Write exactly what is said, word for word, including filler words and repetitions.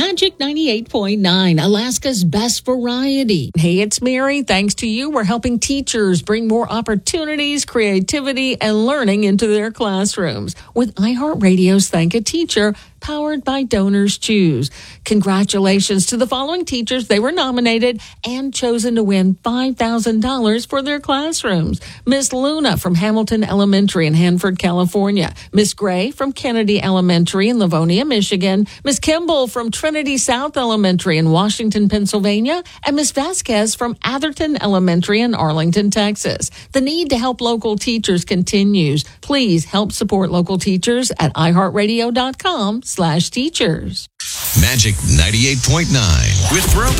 Magic ninety-eight point nine, Alaska's best variety. Hey, it's Mary. Thanks to you, we're helping teachers bring more opportunities, creativity, and learning into their classrooms with iHeartRadio's Thank a Teacher, powered by Donors Choose. Congratulations to the following teachers. They were nominated and chosen to win five thousand dollars for their classrooms. Miss Luna from Hamilton Elementary in Hanford, California. Miss Gray from Kennedy Elementary in Livonia, Michigan. Miss Kimball from Trinity South Elementary in Washington, Pennsylvania. And Miss Vasquez from Atherton Elementary in Arlington, Texas. The need to help local teachers continues. Please help support local teachers at iHeartRadio.com slash teachers. Magic ninety-eight point nine with Throwback.